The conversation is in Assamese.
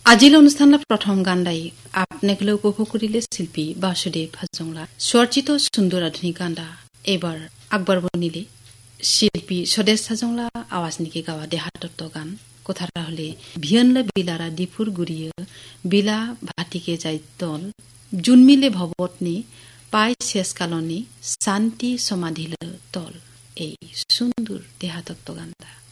আজিৰ অনুষ্ঠানৰ প্ৰথম গান গাই আপোনাকলৈ উপভোগ কৰিলে শিল্পী বাসুদেৱ হাজংলা স্বৰচিত সুন্দৰ আধুনিক গানটা এবাৰ আগবাঢ়িব নিলে শিল্পী স্বদেশ হাজংলা আৱাজ নিকে গাওয়া দেহাতত্ব গান কথাটা হলে ভিয়নলে বিলারা ডিফুর গুড়িয়ে বিলা ভাটিকে যাই তল জুনমিলে ভবতনি পাই শেষ কালনি শান্তি সমাধিল তল এই সুন্দর দেহাতত্ব গানটা